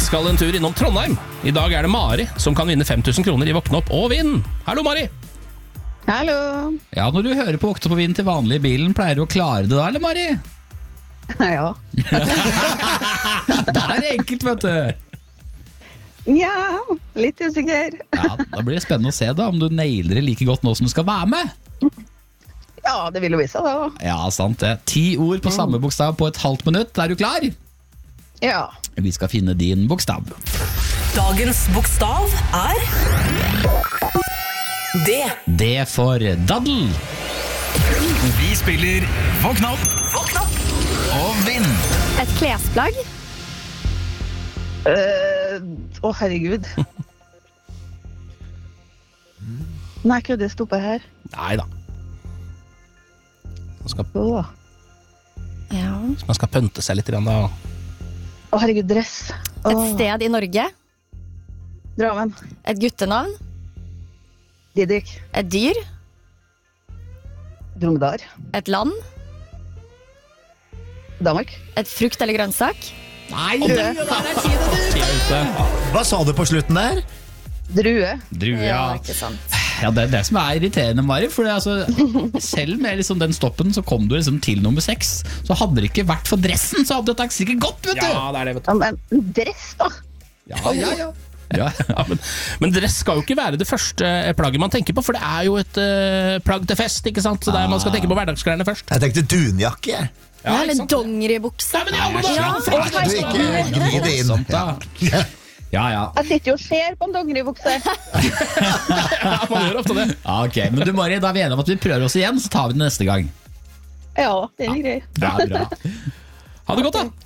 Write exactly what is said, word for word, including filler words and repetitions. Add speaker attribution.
Speaker 1: skal en tur innom Trondheim. I dag er det Mari som kan vinne fem tusen kroner i Våkne opp og vinn. Hallo, Mari.
Speaker 2: Hallo.
Speaker 3: Ja, når du hører på Våkne opp og vinn til vanlig i bilen, pleier du å klare det da, eller Mari?
Speaker 2: Ja.
Speaker 3: Det er enkelt, vet du.
Speaker 2: Ja, litt usikker.
Speaker 3: Ja, da blir det spennende å se da, om du nailer det like godt nå som du skal være med.
Speaker 2: Ja, det vil jo vise da.
Speaker 3: Ja, sant det. Ti ord på samme bokstav på et halvt minutt. Er du klar?
Speaker 2: Ja.
Speaker 3: Vi skal finne din bokstav.
Speaker 4: Dagens bokstav er D.
Speaker 3: D for daddel.
Speaker 5: Vi spiller Våkne opp, Våkne opp og vinn.
Speaker 6: Et klesplagg.
Speaker 2: Øh, Å, herregud. Nei, ikke det stoppet her.
Speaker 1: Nei da. Man skal,
Speaker 2: Åh.
Speaker 6: Ja.
Speaker 1: man skal pønte seg litt da.
Speaker 2: Å, herregud, dress. Åh.
Speaker 6: Et sted i Norge.
Speaker 2: Drammen.
Speaker 6: Et guttenavn.
Speaker 2: Didrik.
Speaker 6: Et dyr.
Speaker 2: Dromedar.
Speaker 6: Et land.
Speaker 2: Danmark.
Speaker 6: Et frukt eller grønnsak.
Speaker 3: Nei,
Speaker 2: Drue.
Speaker 7: Hva sa du på slutten der?
Speaker 2: Drue.
Speaker 3: Drue, ja.
Speaker 6: ikke sant.
Speaker 3: Ja, det er det som er irriterende, Mari. For det, altså, selv med liksom den stoppen så kom du liksom til nummer seks. Så hadde det ikke vært for dressen, så hadde det sikkert gått, vet du.
Speaker 1: Ja, det er det, vet du.
Speaker 2: Ja, men dress da.
Speaker 3: Ja, ja, ja.
Speaker 1: Ja, ja, men, men dress skal jo ikke være det første plagget man tenker på, for det er jo et uh, plagg til fest, ikke sant? Så det er, man skal tenke på hverdagsklærne først.
Speaker 7: Jeg tenkte dunjakke, jeg.
Speaker 6: Ja,
Speaker 1: ikke
Speaker 6: eller
Speaker 1: sant?
Speaker 6: dongeribukse.
Speaker 1: Nei, men ja, men da-
Speaker 6: Ja.
Speaker 7: Du ikke gni det inn.
Speaker 3: Sånt, da. Ja, ja.
Speaker 2: Jeg sitter jo og ser på en dongeribukse.
Speaker 1: Ja, man gjør ofte det.
Speaker 3: Ja, ok, men du Mari, da er vi enige om at vi prøver oss igjen, så tar vi det neste gang.
Speaker 2: Ja, det er greit.
Speaker 3: Bra, bra.
Speaker 1: Ha det godt da.